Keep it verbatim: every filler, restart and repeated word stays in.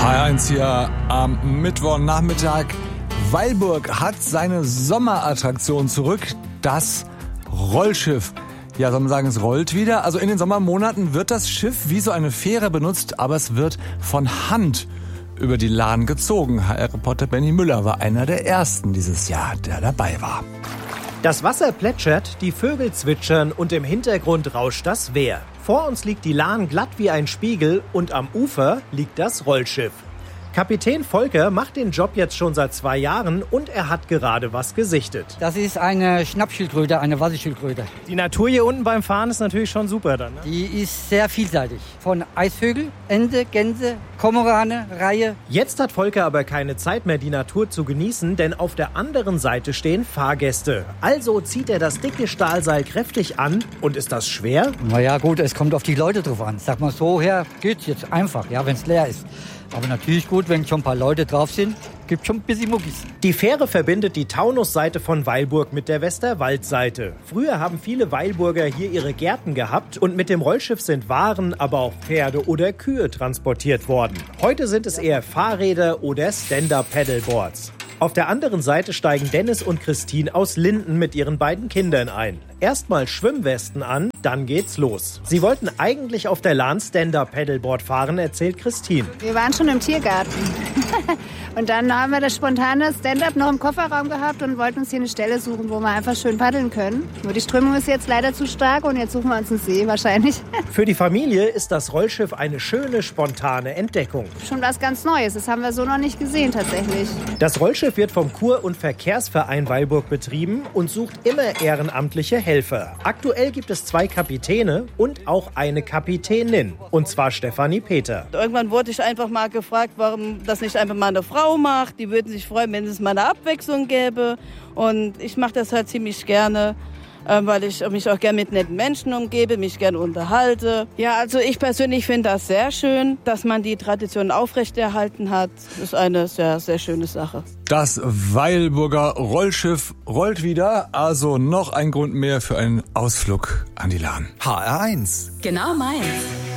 H R eins hier am Mittwochnachmittag. Weilburg hat seine Sommerattraktion zurück, das Rollschiff. Ja, soll man sagen, es rollt wieder. Also in den Sommermonaten wird das Schiff wie so eine Fähre benutzt, aber es wird von Hand über die Lahn gezogen. H R-Reporter Benny Müller war einer der ersten dieses Jahr, der dabei war. Das Wasser plätschert, die Vögel zwitschern und im Hintergrund rauscht das Wehr. Vor uns liegt die Lahn glatt wie ein Spiegel und am Ufer liegt das Rollschiff. Kapitän Volker macht den Job jetzt schon seit zwei Jahren und er hat gerade was gesichtet. Das ist eine Schnappschildkröte, eine Wasserschildkröte. Die Natur hier unten beim Fahren ist natürlich schon super dann, ne? Die ist sehr vielseitig. Von Eisvögel, Ente, Gänse, Kormorane, Reihe. Jetzt hat Volker aber keine Zeit mehr, die Natur zu genießen, denn auf der anderen Seite stehen Fahrgäste. Also zieht er das dicke Stahlseil kräftig an. Und ist das schwer? Naja gut, es kommt auf die Leute drauf an. Sag mal so her, geht's jetzt einfach, ja, wenn es leer ist. Aber natürlich gut, wenn schon ein paar Leute drauf sind, gibt schon ein bisschen Muckis. Die Fähre verbindet die Taunusseite von Weilburg mit der Westerwaldseite. Früher haben viele Weilburger hier ihre Gärten gehabt und mit dem Rollschiff sind Waren, aber auch Pferde oder Kühe transportiert worden. Heute sind es eher Fahrräder oder Stand-Up-Paddleboards. Auf der anderen Seite steigen Dennis und Christine aus Linden mit ihren beiden Kindern ein. Erstmal Schwimmwesten an, dann geht's los. Sie wollten eigentlich auf der Lahn Stand-Up-Paddleboard fahren, erzählt Christine. Wir waren schon im Tiergarten. Und dann haben wir das spontane Stand-Up noch im Kofferraum gehabt und wollten uns hier eine Stelle suchen, wo wir einfach schön paddeln können. Nur die Strömung ist jetzt leider zu stark und jetzt suchen wir uns einen See wahrscheinlich. Für die Familie ist das Rollschiff eine schöne, spontane Entdeckung. Schon was ganz Neues, das haben wir so noch nicht gesehen tatsächlich. Das Rollschiff wird vom Kur- und Verkehrsverein Weilburg betrieben und sucht immer ehrenamtliche Helfer. Aktuell gibt es zwei Kapitäne und auch eine Kapitänin, und zwar Stefanie Peter. Irgendwann wurde ich einfach mal gefragt, warum das nicht einfach mal eine Frau macht. Die würden sich freuen, wenn es mal eine Abwechslung gäbe. Und ich mache das halt ziemlich gerne, weil ich mich auch gerne mit netten Menschen umgebe, mich gerne unterhalte. Ja, also ich persönlich finde das sehr schön, dass man die Tradition aufrechterhalten hat. Das ist eine sehr, sehr schöne Sache. Das Weilburger Rollschiff rollt wieder, also noch ein Grund mehr für einen Ausflug an die Lahn. H R eins. Genau meins.